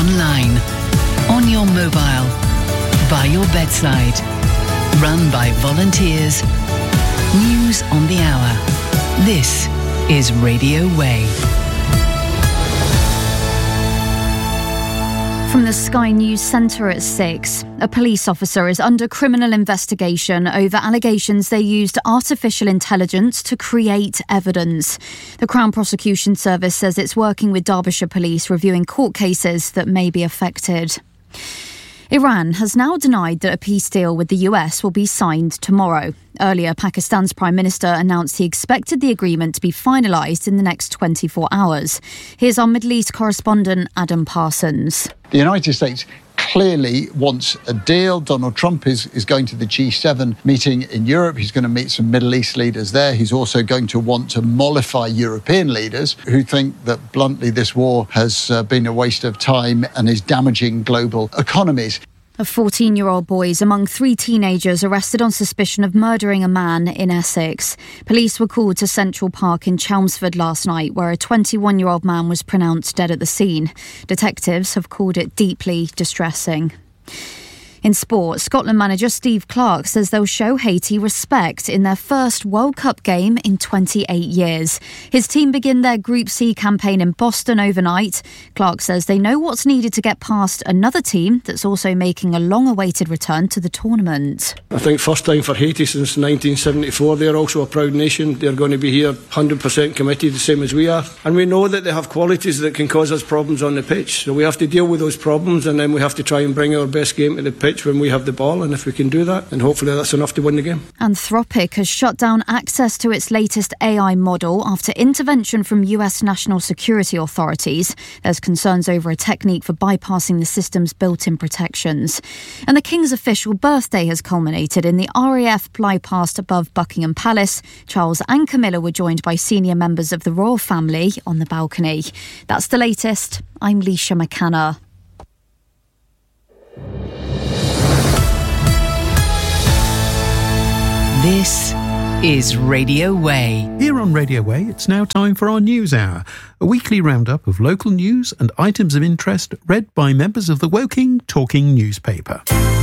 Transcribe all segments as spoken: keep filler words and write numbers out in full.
online, on your mobile, by your bedside. Run by volunteers. News on the hour. This is Radio Way. From the Sky News Centre at six, a police officer is under criminal investigation over allegations they used artificial intelligence to create evidence. The Crown Prosecution Service says it's working with Derbyshire Police reviewing court cases that may be affected. Iran has now denied that a peace deal with the U S will be signed tomorrow. Earlier, Pakistan's Prime Minister announced he expected the agreement to be finalised in the next twenty-four hours. Here's our Middle East correspondent, Adam Parsons. The United States clearly wants a deal. Donald Trump is, is going to the G seven meeting in Europe. He's going to meet some Middle East leaders there. He's also going to want to mollify European leaders who think that, bluntly, this war has uh, been a waste of time and is damaging global economies. A fourteen-year-old boy is among three teenagers arrested on suspicion of murdering a man in Essex. Police were called to Central Park in Chelmsford last night, where a twenty-one-year-old man was pronounced dead at the scene. Detectives have called it deeply distressing. In sport, Scotland manager Steve Clarke says they'll show Haiti respect in their first World Cup game in twenty-eight years. His team begin their Group C campaign in Boston overnight. Clarke says they know what's needed to get past another team that's also making a long-awaited return to the tournament. I think first time for Haiti since nineteen seventy-four. They're also a proud nation. They're going to be here one hundred percent committed, the same as we are. And we know that they have qualities that can cause us problems on the pitch. So we have to deal with those problems, and then we have to try and bring our best game to the pitch when we have the ball, and if we can do that, then hopefully that's enough to win the game. Anthropic has shut down access to its latest A I model after intervention from U S national security authorities. There's concerns over a technique for bypassing the system's built-in protections. And the King's official birthday has culminated in the R A F fly past above Buckingham Palace. Charles and Camilla were joined by senior members of the royal family on the balcony. That's the latest. I'm Leisha McCanna. This is Radio Way. Here on Radio Way, it's now time for our News Hour, a weekly roundup of local news and items of interest read by members of the Woking Talking newspaper.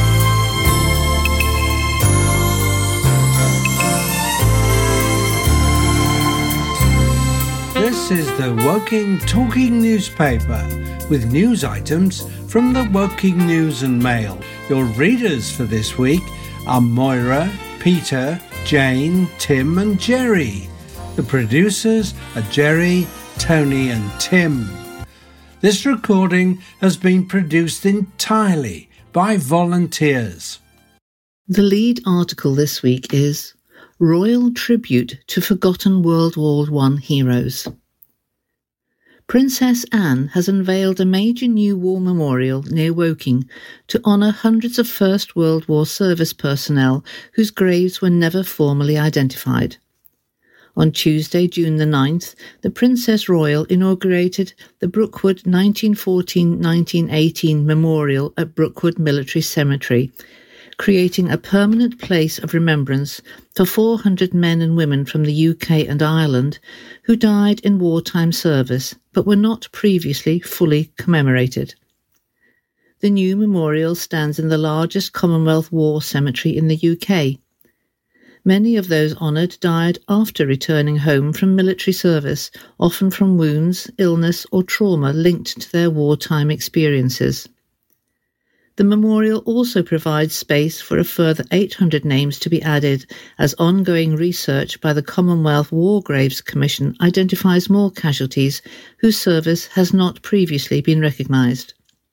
This is the Woking Talking newspaper with news items from the Woking News and Mail. Your readers for this week are Moira, Peter, Jane, Tim and Jerry. The producers are Jerry, Tony and Tim. This recording has been produced entirely by volunteers. The lead article this week is Royal Tribute to Forgotten World War One Heroes. Princess Anne has unveiled a major new war memorial near Woking to honour hundreds of First World War service personnel whose graves were never formally identified. On Tuesday, June the ninth, the Princess Royal inaugurated the Brookwood nineteen fourteen to nineteen eighteen Memorial at Brookwood Military Cemetery, creating a permanent place of remembrance for four hundred men and women from the U K and Ireland who died in wartime service but were not previously fully commemorated. The new memorial stands in the largest Commonwealth War cemetery in the U K. Many of those honoured died after returning home from military service, often from wounds, illness or trauma linked to their wartime experiences. The memorial also provides space for a further eight hundred names to be added as ongoing research by the Commonwealth War Graves Commission identifies more casualties whose service has not previously been recognised.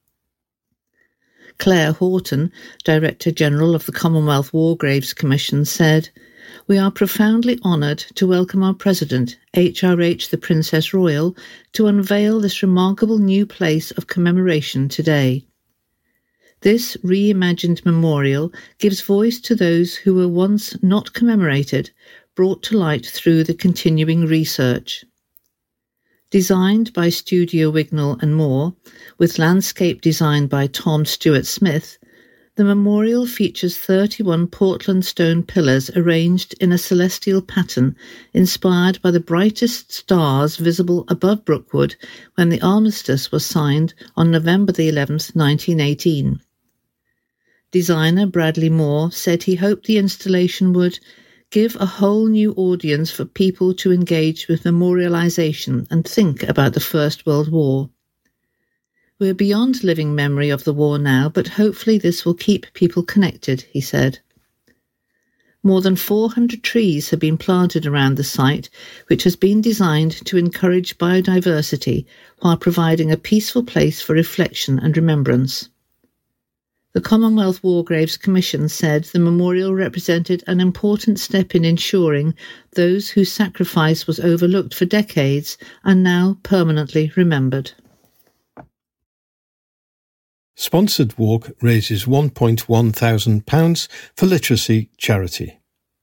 Claire Horton, Director General of the Commonwealth War Graves Commission, said, "We are profoundly honoured to welcome our President, H R H the Princess Royal, to unveil this remarkable new place of commemoration today. This reimagined memorial gives voice to those who were once not commemorated, brought to light through the continuing research." Designed by Studio Wignall and Moore, with landscape design by Tom Stewart Smith, The memorial features thirty-one Portland stone pillars arranged in a celestial pattern inspired by the brightest stars visible above Brookwood when the armistice was signed on November the eleventh, nineteen eighteen. Designer Bradley Moore said he hoped the installation would give a whole new audience for people to engage with memorialisation and think about the First World War. We're beyond living memory of the war now, but hopefully this will keep people connected, he said. More than four hundred trees have been planted around the site, which has been designed to encourage biodiversity while providing a peaceful place for reflection and remembrance. The Commonwealth War Graves Commission said the memorial represented an important step in ensuring those whose sacrifice was overlooked for decades are now permanently remembered. Sponsored walk raises one point one thousand pounds for literacy charity.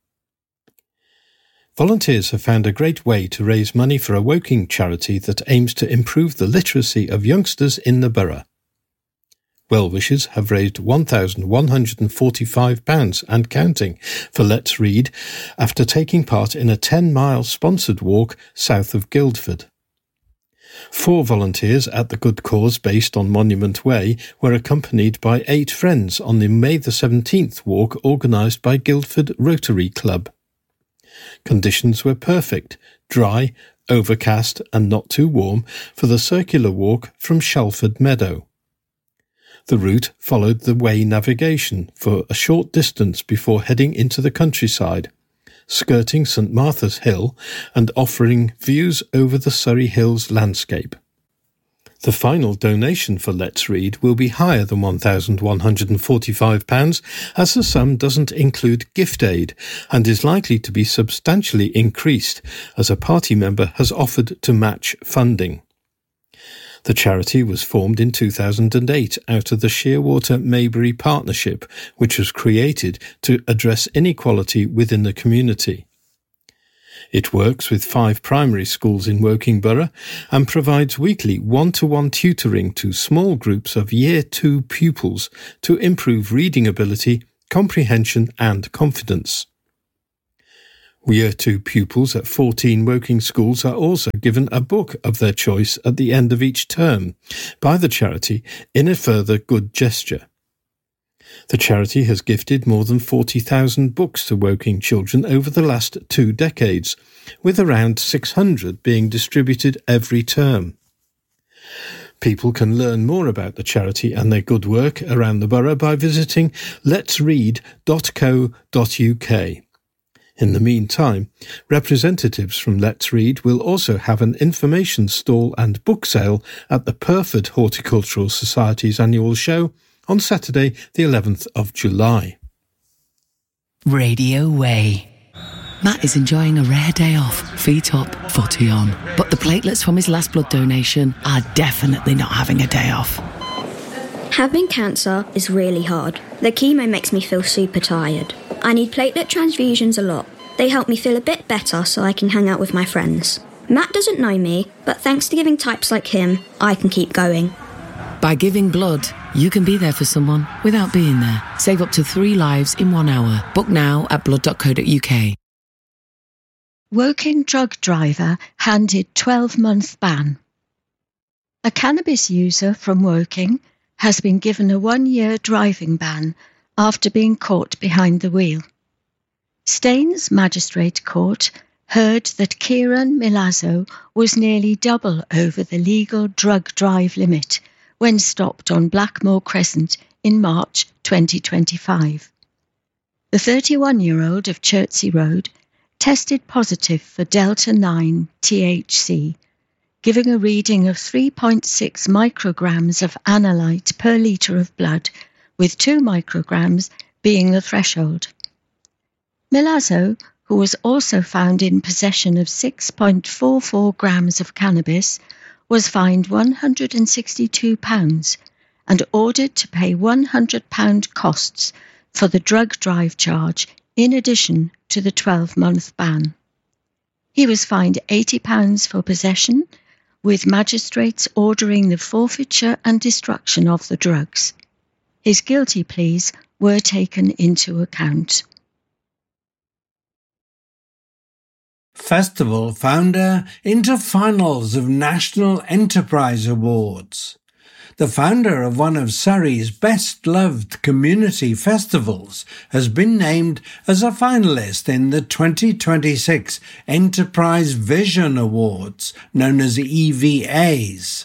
Volunteers have found a great way to raise money for a Woking charity that aims to improve the literacy of youngsters in the borough. Well-wishers have raised one thousand one hundred forty-five pounds and counting for Let's Read after taking part in a ten-mile sponsored walk south of Guildford. Four volunteers at the Good Cause based on Monument Way were accompanied by eight friends on the May the seventeenth walk organised by Guildford Rotary Club. Conditions were perfect, dry, overcast and not too warm for the circular walk from Shalford Meadow. The route followed the Way navigation for a short distance before heading into the countryside, skirting St Martha's Hill and offering views over the Surrey Hills landscape. The final donation for Let's Read will be higher than one thousand one hundred forty-five pounds, as the sum doesn't include gift aid and is likely to be substantially increased as a party member has offered to match funding. The charity was formed in two thousand eight out of the Shearwater Maybury Partnership, which was created to address inequality within the community. It works with five primary schools in Woking Borough and provides weekly one-to-one tutoring to small groups of Year two pupils to improve reading ability, comprehension and confidence. Year two pupils at fourteen Woking schools are also given a book of their choice at the end of each term by the charity in a further good gesture. The charity has gifted more than forty thousand books to Woking children over the last two decades, with around six hundred being distributed every term. People can learn more about the charity and their good work around the borough by visiting lets read dot co dot uk. In the meantime, representatives from Let's Read will also have an information stall and book sale at the Purford Horticultural Society's annual show on Saturday the eleventh of July. Radio Way. Matt is enjoying a rare day off, feet up, footy on. But the platelets from his last blood donation are definitely not having a day off. Having cancer is really hard. The chemo makes me feel super tired. I need platelet transfusions a lot. They help me feel a bit better so I can hang out with my friends. Matt doesn't know me, but thanks to giving types like him, I can keep going. By giving blood, you can be there for someone without being there. Save up to three lives in one hour. Book now at blood dot co dot uk. Woking drug driver handed twelve-month ban. A cannabis user from Woking has been given a one-year driving ban after being caught behind the wheel. Staines Magistrate Court heard that Kieran Milazzo was nearly double over the legal drug drive limit when stopped on Blackmore Crescent in March twenty twenty-five. The thirty-one-year-old of Chertsey Road tested positive for Delta nine T H C, giving a reading of three point six micrograms of analyte per litre of blood, with two micrograms being the threshold. Milazzo, who was also found in possession of six point four four grams of cannabis, was fined one hundred sixty-two pounds and ordered to pay one hundred pounds costs for the drug drive charge in addition to the twelve-month ban. He was fined eighty pounds for possession, with magistrates ordering the forfeiture and destruction of the drugs. His guilty pleas were taken into account. Festival founder into finals of National Enterprise Awards. The founder of one of Surrey's best-loved community festivals has been named as a finalist in the twenty twenty-six Enterprise Vision Awards, known as E V As.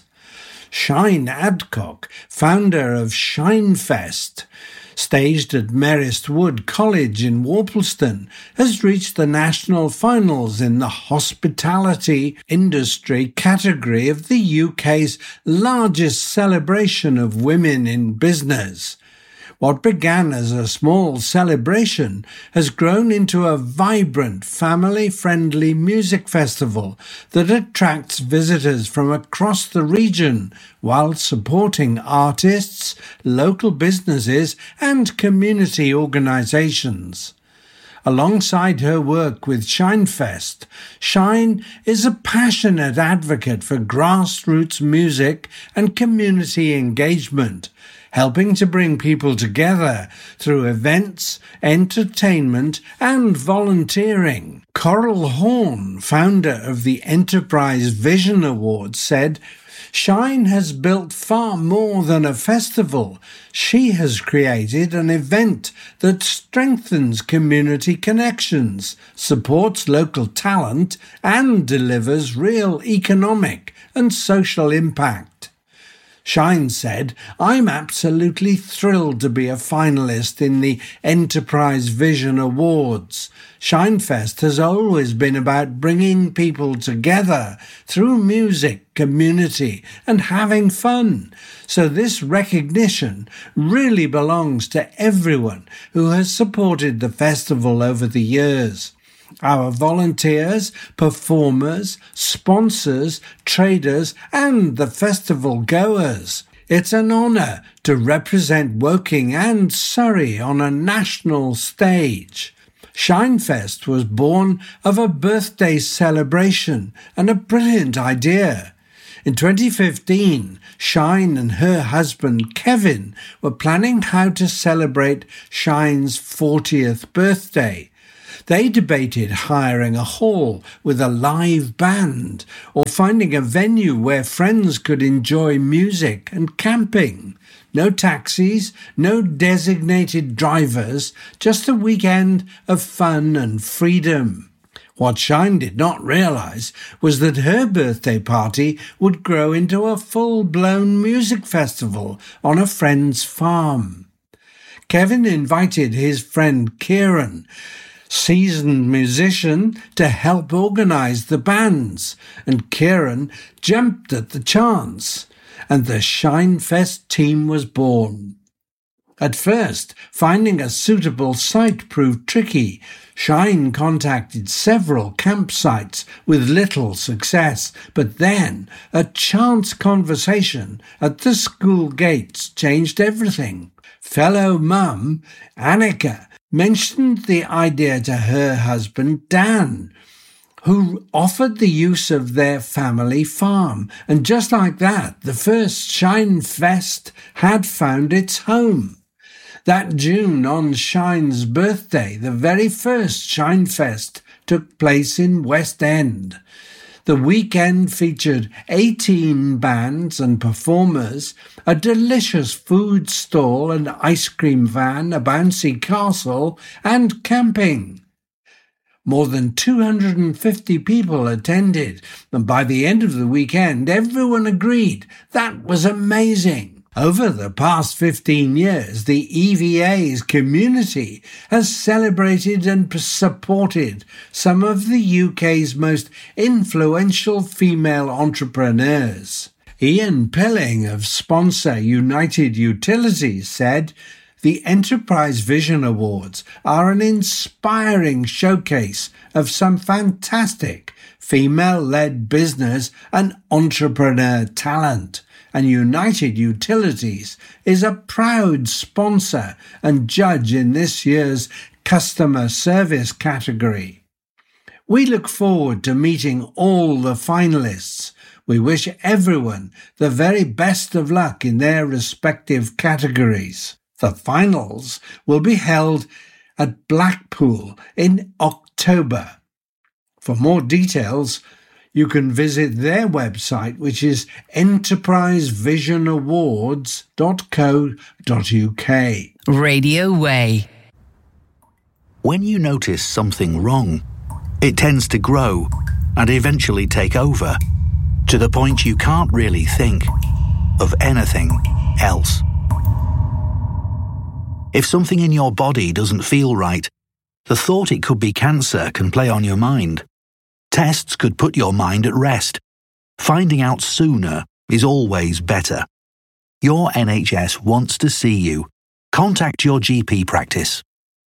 Shine Adcock, founder of Shinefest, staged at Marist Wood College in Worplesdon, has reached the national finals in the hospitality industry category of the U K's largest celebration of women in business. What began as a small celebration has grown into a vibrant, family-friendly music festival that attracts visitors from across the region while supporting artists, local businesses and community organisations. Alongside her work with Shinefest, Shine is a passionate advocate for grassroots music and community engagement, helping to bring people together through events, entertainment and volunteering. Coral Horn, founder of the Enterprise Vision Awards, said, "Shine has built far more than a festival. She has created an event that strengthens community connections, supports local talent and delivers real economic and social impact." Shine said, "I'm absolutely thrilled to be a finalist in the Enterprise Vision Awards. Shinefest has always been about bringing people together through music, community and having fun. So this recognition really belongs to everyone who has supported the festival over the years. Our volunteers, performers, sponsors, traders and the festival goers. It's an honour to represent Woking and Surrey on a national stage." Shinefest was born of a birthday celebration and a brilliant idea. In twenty fifteen, Shine and her husband Kevin were planning how to celebrate Shine's fortieth birthday. They debated hiring a hall with a live band or finding a venue where friends could enjoy music and camping. No taxis, no designated drivers, just a weekend of fun and freedom. What Shine did not realise was that her birthday party would grow into a full-blown music festival on a friend's farm. Kevin invited his friend Kieran, seasoned musician, to help organise the bands, and Kieran jumped at the chance, and the Shinefest team was born. At first, finding a suitable site proved tricky. Shine contacted several campsites with little success, but then a chance conversation at the school gates changed everything. Fellow mum, Annika, mentioned the idea to her husband Dan, who offered the use of their family farm, and just like that, the first Shinefest had found its home. That June, on Shine's birthday, the very first Shinefest took place in West End. The weekend featured eighteen bands and performers, a delicious food stall, an ice cream van, a bouncy castle, and camping. More than two hundred fifty people attended, and by the end of the weekend, everyone agreed that was amazing. Over the past fifteen years, the E V A's community has celebrated and supported some of the U K's most influential female entrepreneurs. Ian Pilling of sponsor United Utilities said, "The Enterprise Vision Awards are an inspiring showcase of some fantastic female-led business and entrepreneur talent. And United Utilities is a proud sponsor and judge in this year's customer service category. We look forward to meeting all the finalists. We wish everyone the very best of luck in their respective categories." The finals will be held at Blackpool in October. For more details, you can visit their website, which is enterprise vision awards dot co dot uk. Radio Way. When you notice something wrong, it tends to grow and eventually take over, to the point you can't really think of anything else. If something in your body doesn't feel right, the thought it could be cancer can play on your mind. Tests could put your mind at rest. Finding out sooner is always better. Your N H S wants to see you. Contact your G P practice.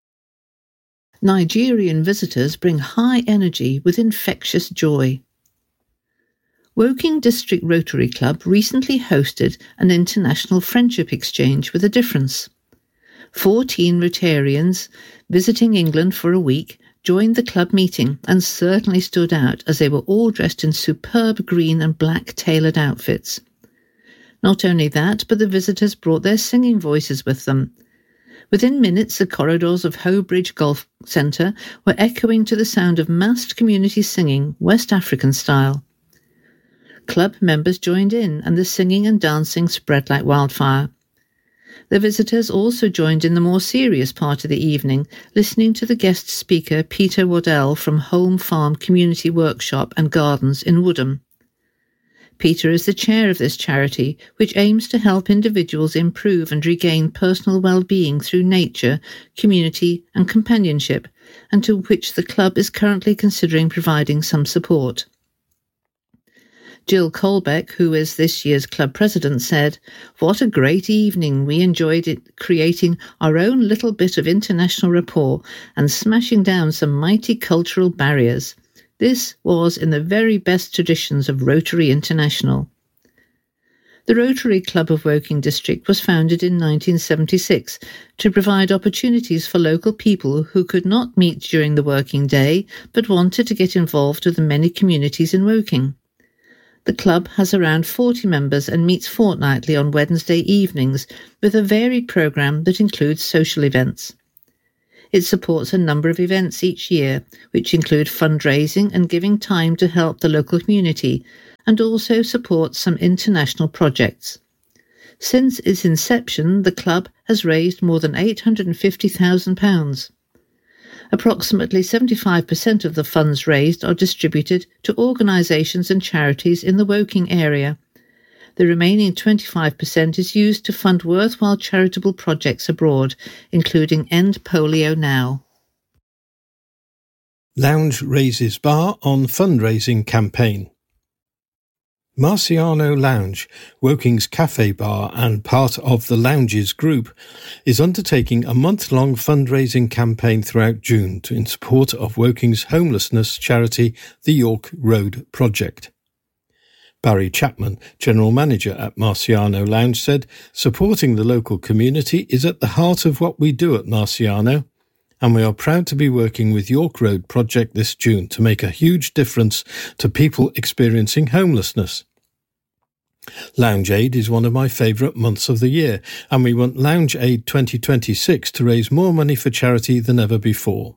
Nigerian visitors bring high energy with infectious joy. Woking District Rotary Club recently hosted an international friendship exchange with a difference. Fourteen Rotarians visiting England for a week joined the club meeting and certainly stood out as they were all dressed in superb green and black tailored outfits. Not only that, but the visitors brought their singing voices with them. Within minutes, the corridors of Hoe Bridge Golf Centre were echoing to the sound of massed community singing, West African style. Club members joined in, and the singing and dancing spread like wildfire. The visitors also joined in the more serious part of the evening, listening to the guest speaker Peter Waddell from Home Farm Community Workshop and Gardens in Woodham. Peter is the chair of this charity, which aims to help individuals improve and regain personal well-being through nature, community and companionship, and to which the club is currently considering providing some support. Jill Colbeck, who is this year's club president, said, "What a great evening. We enjoyed it, creating our own little bit of international rapport and smashing down some mighty cultural barriers. This was in the very best traditions of Rotary International." The Rotary Club of Woking District was founded in nineteen seventy-six to provide opportunities for local people who could not meet during the working day but wanted to get involved with the many communities in Woking. The club has around forty members and meets fortnightly on Wednesday evenings with a varied programme that includes social events. It supports a number of events each year, which include fundraising and giving time to help the local community, and also supports some international projects. Since its inception, the club has raised more than eight hundred fifty thousand pounds. Approximately seventy-five percent of the funds raised are distributed to organisations and charities in the Woking area. The remaining twenty-five percent is used to fund worthwhile charitable projects abroad, including End Polio Now. Lounge raises bar on fundraising campaign. Marciano Lounge, Woking's cafe bar and part of the Lounges Group, is undertaking a month-long fundraising campaign throughout June to in support of Woking's homelessness charity, the York Road Project. Barry Chapman, General Manager at Marciano Lounge, said, "Supporting the local community is at the heart of what we do at Marciano, and we are proud to be working with York Road Project this June to make a huge difference to people experiencing homelessness. Lounge Aid is one of my favourite months of the year, and we want Lounge Aid twenty twenty-six to raise more money for charity than ever before."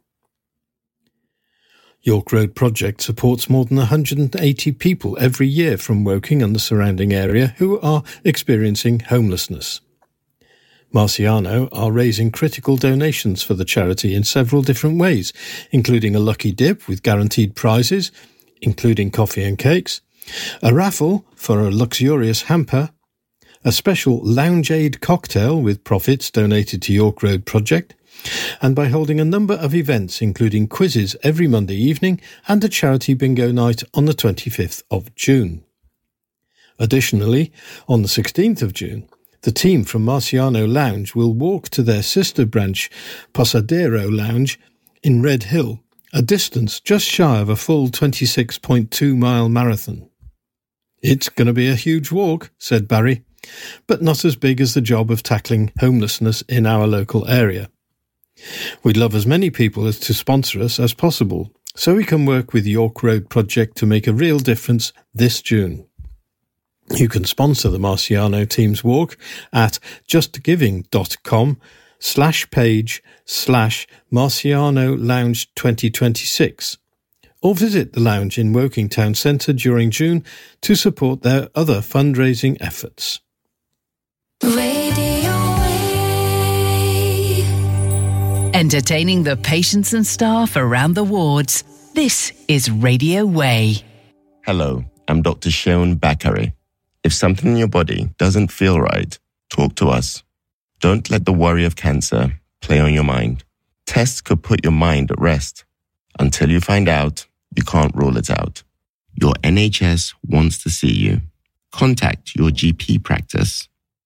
York Road Project supports more than one hundred eighty people every year from Woking and the surrounding area who are experiencing homelessness. Marciano are raising critical donations for the charity in several different ways, including a lucky dip with guaranteed prizes, including coffee and cakes, a raffle for a luxurious hamper, a special Lounge Aid cocktail with profits donated to York Road Project, and by holding a number of events including quizzes every Monday evening and a charity bingo night on the twenty-fifth of June. Additionally, on the sixteenth of June, the team from Marciano Lounge will walk to their sister branch, Posadero Lounge, in Red Hill, a distance just shy of a full twenty-six point two mile marathon. "It's going to be a huge walk," said Barry, "but not as big as the job of tackling homelessness in our local area. We'd love as many people as to sponsor us as possible, so we can work with York Road Project to make a real difference this June. You can sponsor the Marciano Teams Walk at justgiving.com slash page slash Marciano Lounge twenty twenty-six, or visit the lounge in Woking Town Centre during June to support their other fundraising efforts. Radio Way. Entertaining the patients and staff around the wards. This is Radio Way. Hello, I'm Doctor Sheon Bakare. If something in your body doesn't feel right, talk to us. Don't let the worry of cancer play on your mind. Tests could put your mind at rest. Until you find out, you can't rule it out. Your N H S wants to see you. Contact your G P practice.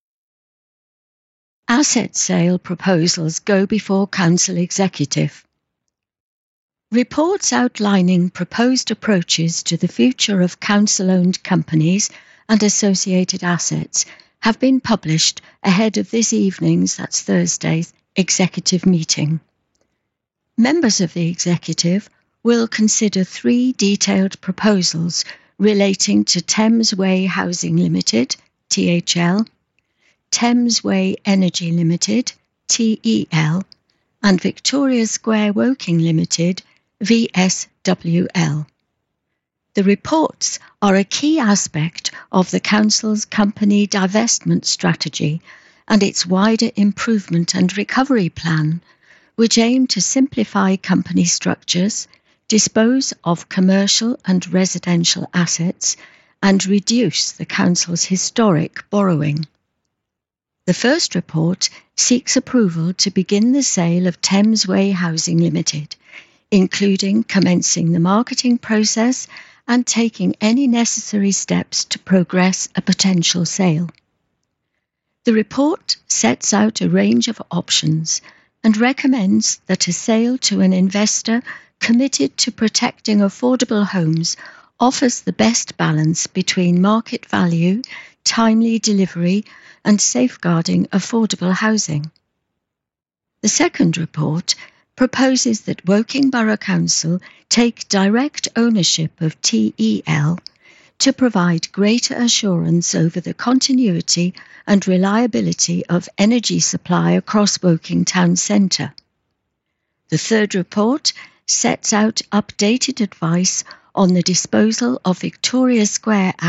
Asset sale proposals go before Council Executive. Reports outlining proposed approaches to the future of council-owned companies and associated assets have been published ahead of this evening's, that's Thursday's, executive meeting. Members of the executive will consider three detailed proposals relating to Thames Way Housing Limited, T H L, Thames Way Energy Limited, T E L, and Victoria Square Woking Limited, V S W L. The reports are a key aspect of the Council's company divestment strategy and its wider improvement and recovery plan, which aim to simplify company structures, dispose of commercial and residential assets, and reduce the Council's historic borrowing. The first report seeks approval to begin the sale of Thames Way Housing Limited, including commencing the marketing process and taking any necessary steps to progress a potential sale. The report sets out a range of options and recommends that a sale to an investor committed to protecting affordable homes offers the best balance between market value, timely delivery, and safeguarding affordable housing. The second report proposes that Woking Borough Council take direct ownership of T E L to provide greater assurance over the continuity and reliability of energy supply across Woking Town Centre. The third report sets out updated advice on the disposal of Victoria Square